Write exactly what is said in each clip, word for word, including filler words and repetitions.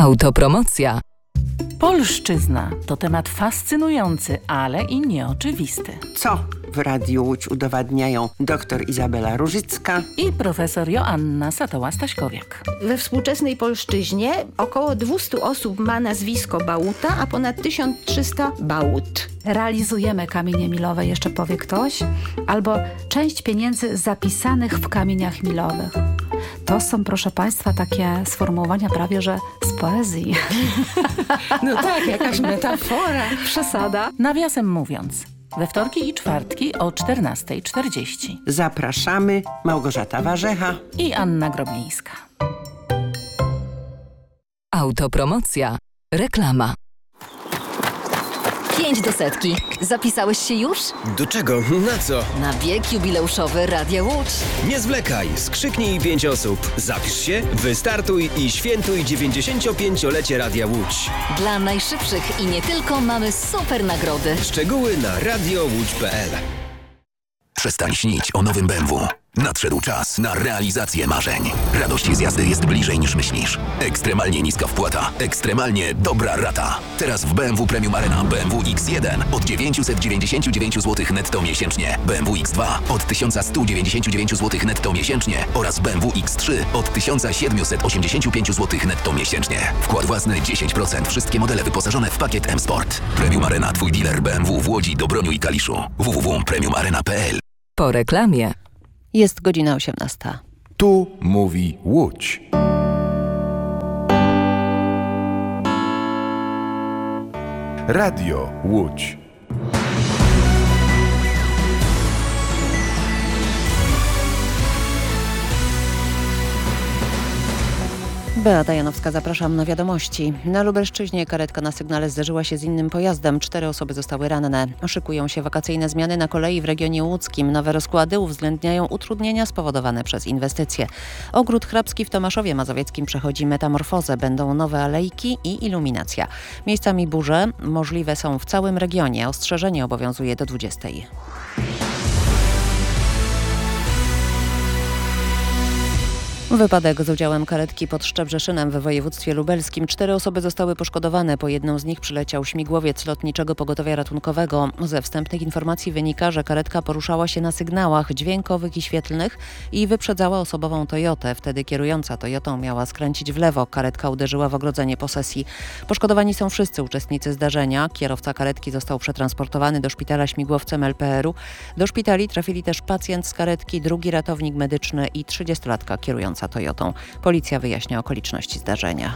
Autopromocja. Polszczyzna to temat fascynujący, ale i nieoczywisty. Co w Radiu Łódź udowadniają dr Izabela Różycka i profesor Joanna Satoła-Staśkowiak. We współczesnej polszczyźnie około dwieście osób ma nazwisko Bałuta, a ponad tysiąc trzysta Bałut. Realizujemy kamienie milowe, jeszcze powie ktoś, albo część pieniędzy zapisanych w kamieniach milowych. To są, proszę Państwa, takie sformułowania prawie, że z poezji. No tak, jakaś metafora. Przesada. Nawiasem mówiąc, we wtorki i czwartki o czternasta czterdzieści. Zapraszamy Małgorzata Warzecha i Anna Groblińska. Autopromocja. Reklama. Pięć do setki. Zapisałeś się już? Do czego? Na co? Na bieg jubileuszowy Radia Łódź. Nie zwlekaj, skrzyknij pięć osób. Zapisz się, wystartuj i świętuj dziewięćdziesięciopięciolecie Radia Łódź. Dla najszybszych i nie tylko mamy super nagrody. Szczegóły na radio łódź kropka p l. Przestań śnić o nowym B M W. Nadszedł czas na realizację marzeń. Radość z jazdy jest bliżej niż myślisz. Ekstremalnie niska wpłata. Ekstremalnie dobra rata. Teraz w B M W Premium Arena B M W X jeden od dziewięćset dziewięćdziesiąt dziewięć złotych netto miesięcznie. B M W X dwa od tysiąc sto dziewięćdziesiąt dziewięć złotych netto miesięcznie oraz B M W X trzy od tysiąc siedemset osiemdziesiąt pięć złotych netto miesięcznie. Wkład własny dziesięć procent. Wszystkie modele wyposażone w pakiet M-Sport. Premium Arena, twój dealer B M W w Łodzi, Dobroniu i Kaliszu. w w w kropka premium arena kropka p l. Po reklamie. Jest godzina osiemnasta. Tu mówi Łódź. Radio Łódź. Beata Janowska, zapraszam na wiadomości. Na Lubelszczyźnie karetka na sygnale zderzyła się z innym pojazdem. Cztery osoby zostały ranne. Szykują się wakacyjne zmiany na kolei w regionie łódzkim. Nowe rozkłady uwzględniają utrudnienia spowodowane przez inwestycje. Ogród Hrabski w Tomaszowie Mazowieckim przechodzi metamorfozę. Będą nowe alejki i iluminacja. Miejscami burze możliwe są w całym regionie. Ostrzeżenie obowiązuje do dwudziestej. Wypadek z udziałem karetki pod Szczebrzeszynem w województwie lubelskim. Cztery osoby zostały poszkodowane. Po jedną z nich przyleciał śmigłowiec Lotniczego Pogotowia Ratunkowego. Ze wstępnych informacji wynika, że karetka poruszała się na sygnałach dźwiękowych i świetlnych i wyprzedzała osobową Toyotę. Wtedy kierująca Toyotą miała skręcić w lewo. Karetka uderzyła w ogrodzenie posesji. Poszkodowani są wszyscy uczestnicy zdarzenia. Kierowca karetki został przetransportowany do szpitala śmigłowcem L P R u. Do szpitali trafili też pacjent z karetki, drugi ratownik medyczny i trzydziestolatka kierująca Toyotą. Policja wyjaśnia okoliczności zdarzenia.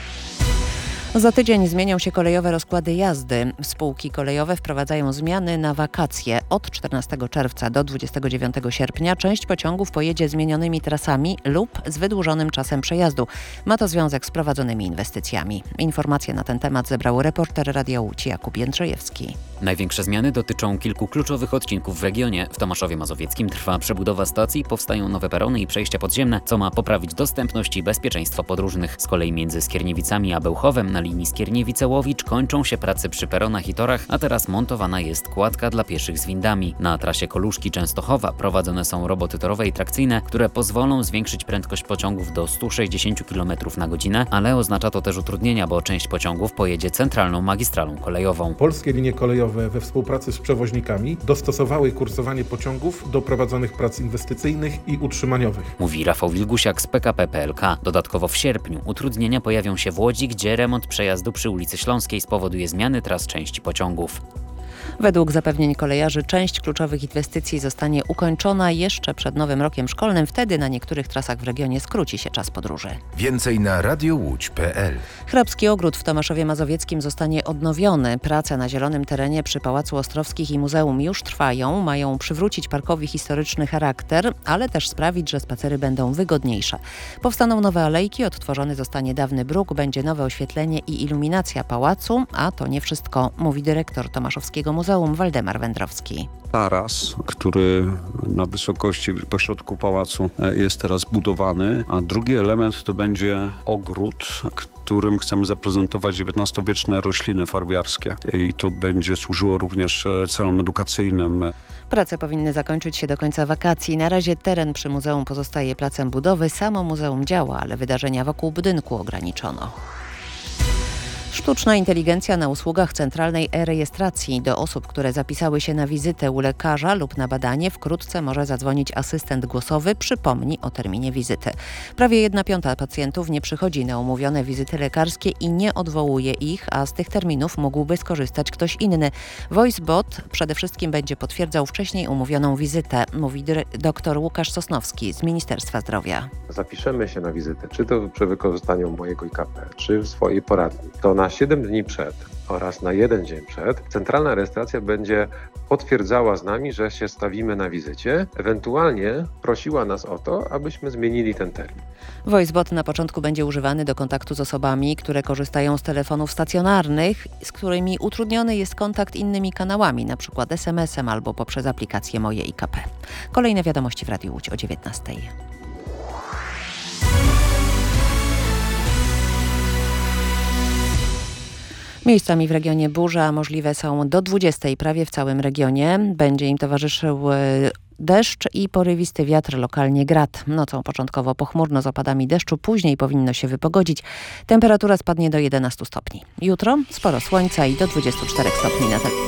Za tydzień zmienią się kolejowe rozkłady jazdy. Spółki kolejowe wprowadzają zmiany na wakacje. Od czternastego czerwca do dwudziestego dziewiątego sierpnia część pociągów pojedzie zmienionymi trasami lub z wydłużonym czasem przejazdu. Ma to związek z prowadzonymi inwestycjami. Informacje na ten temat zebrał reporter Radia Łódź Jakub Jędrzejewski. Największe zmiany dotyczą kilku kluczowych odcinków w regionie. W Tomaszowie Mazowieckim trwa przebudowa stacji, powstają nowe perony i przejścia podziemne, co ma poprawić dostępność i bezpieczeństwo podróżnych. Z kolei między Skierniewicami a Bełchowem na linii Skierniewice-Łowicz kończą się prace przy peronach i torach, a teraz montowana jest kładka dla pieszych z windami. Na trasie Koluszki-Częstochowa prowadzone są roboty torowe i trakcyjne, które pozwolą zwiększyć prędkość pociągów do stu sześćdziesięciu kilometrów na godzinę, ale oznacza to też utrudnienia, bo część pociągów pojedzie centralną magistralą kolejową. Polskie linie kolejowe we współpracy z przewoźnikami dostosowały kursowanie pociągów do prowadzonych prac inwestycyjnych i utrzymaniowych. Mówi Rafał Wilgusiak z P K P P L K. Dodatkowo w sierpniu utrudnienia pojawią się w Łodzi, gdzie remont przejazdu przy ulicy Śląskiej spowoduje zmiany tras części pociągów. Według zapewnień kolejarzy część kluczowych inwestycji zostanie ukończona jeszcze przed nowym rokiem szkolnym. Wtedy na niektórych trasach w regionie skróci się czas podróży. Więcej na radio łódź kropka p l. Hrabski Ogród w Tomaszowie Mazowieckim zostanie odnowiony. Prace na zielonym terenie przy Pałacu Ostrowskich i Muzeum już trwają. Mają przywrócić parkowi historyczny charakter, ale też sprawić, że spacery będą wygodniejsze. Powstaną nowe alejki, odtworzony zostanie dawny bruk, będzie nowe oświetlenie i iluminacja pałacu, a to nie wszystko, mówi dyrektor Tomaszowskiego Muzeum Waldemar Wędrowski. Taras, który na wysokości pośrodku pałacu jest teraz budowany, a drugi element to będzie ogród, którym chcemy zaprezentować dziewiętnastowieczne rośliny farbiarskie i to będzie służyło również celom edukacyjnym. Prace powinny zakończyć się do końca wakacji. Na razie teren przy muzeum pozostaje placem budowy. Samo muzeum działa, ale wydarzenia wokół budynku ograniczono. Sztuczna inteligencja na usługach centralnej e-rejestracji. Do osób, które zapisały się na wizytę u lekarza lub na badanie, wkrótce może zadzwonić asystent głosowy, przypomni o terminie wizyty. Prawie jedna piąta pacjentów nie przychodzi na umówione wizyty lekarskie i nie odwołuje ich, a z tych terminów mógłby skorzystać ktoś inny. VoiceBot przede wszystkim będzie potwierdzał wcześniej umówioną wizytę, mówi dr Łukasz Sosnowski z Ministerstwa Zdrowia. Zapiszemy się na wizytę, czy to przy wykorzystaniu mojego I K P, czy w swojej poradni, to na siedem dni przed oraz na jeden dzień przed centralna rejestracja będzie potwierdzała z nami, że się stawimy na wizycie, ewentualnie prosiła nas o to, abyśmy zmienili ten termin. VoiceBot na początku będzie używany do kontaktu z osobami, które korzystają z telefonów stacjonarnych, z którymi utrudniony jest kontakt innymi kanałami, np. es em esem albo poprzez aplikację Moje I K P. Kolejne wiadomości w Radiu Łódź o dziewiętnastej. Miejscami w regionie burze, a możliwe są do dwudziestej prawie w całym regionie. Będzie im towarzyszył deszcz i porywisty wiatr, lokalnie grad. Nocą początkowo pochmurno z opadami deszczu, później powinno się wypogodzić. Temperatura spadnie do jedenastu stopni. Jutro sporo słońca i do dwudziestu czterech stopni na